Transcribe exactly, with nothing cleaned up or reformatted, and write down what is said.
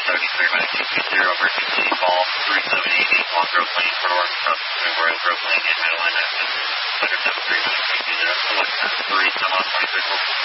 seventy-three nine two two zero, emergency call three seven eight eight one Grove Lane, Port Orange, South Grove Grove Lane, and Meadowline access, center seven three nine two two zero, select three, come on twenty-three.